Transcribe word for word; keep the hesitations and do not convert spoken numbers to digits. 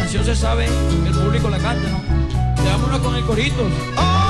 canción se sabe, el público la canta, ¿no? Quedámonos con el corito. ¡Oh!